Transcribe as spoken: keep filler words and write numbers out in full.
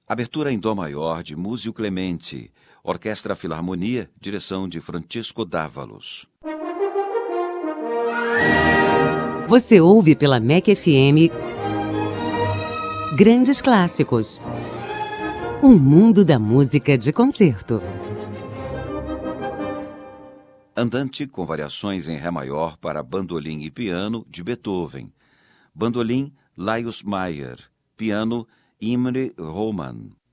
Abertura em dó maior de Múzio Clemente. Orquestra Filarmonia, direção de Francisco Dávalos. Você ouve pela M E C F M Grandes Clássicos. Um mundo da música de concerto. Andante com variações em Ré maior para bandolim e piano, de Beethoven. Bandolim, Laius Mayer. Piano, Imre Roman.